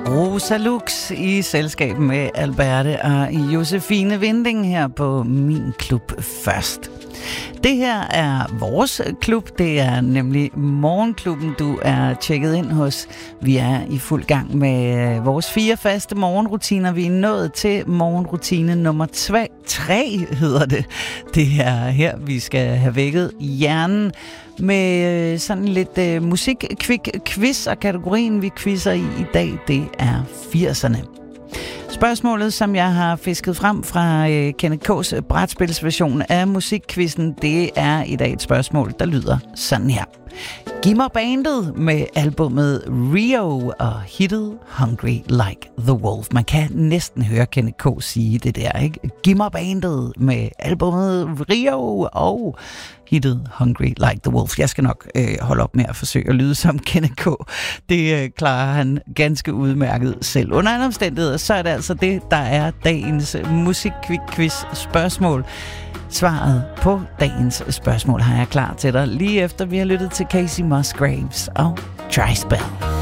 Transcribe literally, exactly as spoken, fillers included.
Rosa Lux i selskab med Alberte og Josefine Vinding her på Min Klub Først. Det her er vores klub, det er nemlig Morgenklubben, du er tjekket ind hos. Vi er i fuld gang med vores fire faste morgenrutiner. Vi er nået til morgenrutine nummer tre, tre hedder det. Det er her, vi skal have vækket hjernen med sådan lidt uh, musik-quiz, og kategorien, vi quizzer i i dag, det er firserne. Spørgsmålet, som jeg har fisket frem fra øh, Kenneth K's brætspilsversion af musikquizzen, det er i dag et spørgsmål, der lyder sådan her. Giv mig bandet med albumet Rio og hittet Hungry Like the Wolf. Man kan næsten høre Kenneth K. sige det der, ikke? Giv mig bandet med albumet Rio og hittet Hungry Like the Wolf. Jeg skal nok øh, holde op med at forsøge at lyde som Kenneth K. Det øh, klarer han ganske udmærket selv. Under andre omstændigheder, så er det altså det, der er dagens musikquiz spørgsmål. Svaret på dagens spørgsmål har jeg klar til dig lige efter vi har lyttet til Casey Musgraves og Dry Spell.